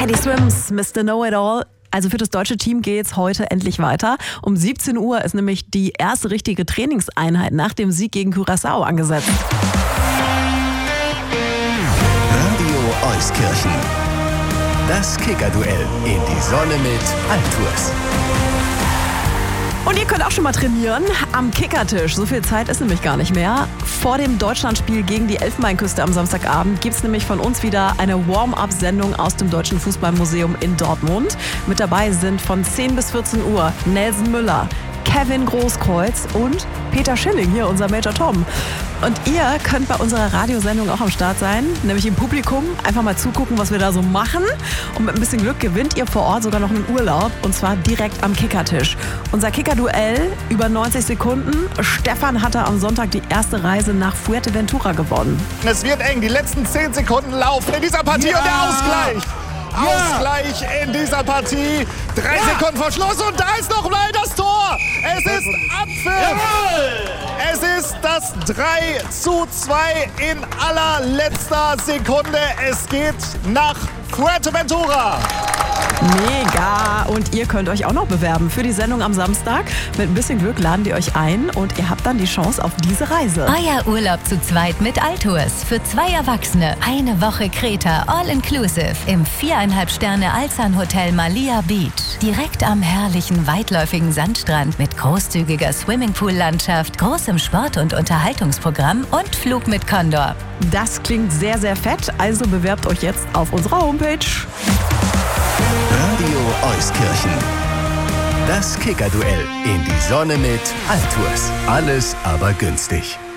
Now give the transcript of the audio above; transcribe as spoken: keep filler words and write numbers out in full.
Teddy Swims, Mister Know-It-All. Also für das deutsche Team geht's heute endlich weiter. Um siebzehn Uhr ist nämlich die erste richtige Trainingseinheit nach dem Sieg gegen Curaçao angesetzt. Radio Euskirchen. Das Kicker-Duell in die Sonne mit Altours. Und ihr könnt auch schon mal trainieren am Kickertisch. So viel Zeit ist nämlich gar nicht mehr. Vor dem Deutschlandspiel gegen die Elfenbeinküste am Samstagabend gibt es nämlich von uns wieder eine Warm-up-Sendung aus dem Deutschen Fußballmuseum in Dortmund. Mit dabei sind von zehn bis vierzehn Uhr Nelson Müller, Kevin Großkreuz und Peter Schilling, hier unser Major Tom. Und ihr könnt bei unserer Radiosendung auch am Start sein, nämlich im Publikum. Einfach mal zugucken, was wir da so machen. Und mit ein bisschen Glück gewinnt ihr vor Ort sogar noch einen Urlaub. Und zwar direkt am Kickertisch. Unser Kicker-Duell über neunzig Sekunden. Stefan hatte am Sonntag die erste Reise nach Fuerteventura gewonnen. Es wird eng, die letzten zehn Sekunden laufen in dieser Partie. Ja. Und der Ausgleich. Ja. Ausgleich in dieser Partie. Drei ja. Sekunden vor Schluss und da ist noch mal das Tor. Es ist Abpfiff. Es ist das drei zu zwei in allerletzter Sekunde. Es geht nach Fuerteventura. Mega! Und ihr könnt euch auch noch bewerben für die Sendung am Samstag. Mit ein bisschen Glück laden die euch ein und ihr habt dann die Chance auf diese Reise. Euer Urlaub zu zweit mit Altours. Für zwei Erwachsene. Eine Woche Kreta, all-inclusive. Im viereinhalb Sterne Alzan Hotel Malia Beach. Direkt am herrlichen, weitläufigen Sandstrand mit großzügiger Swimmingpool-Landschaft, großem Sport- und Unterhaltungsprogramm und Flug mit Condor. Das klingt sehr, sehr fett. Also bewerbt euch jetzt auf unserer Homepage. Radio Euskirchen. Das Kicker-Duell in die Sonne mit Altours. Alles aber günstig.